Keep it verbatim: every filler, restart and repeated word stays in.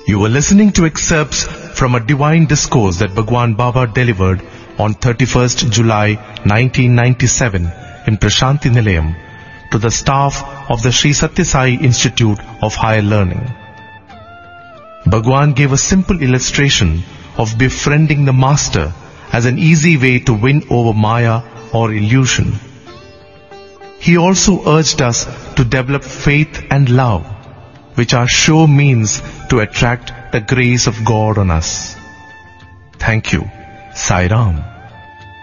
You were listening to excerpts from a divine discourse that Bhagwan Baba delivered on thirty-first July nineteen ninety-seven in Prashanti Nilayam to the staff of the Sri Satya Sai Institute of Higher Learning. Bhagwan gave a simple illustration of befriending the Master as an easy way to win over Maya or illusion. He also urged us to develop faith and love, which are sure means to attract the grace of God on us. Thank you. Sai Ram.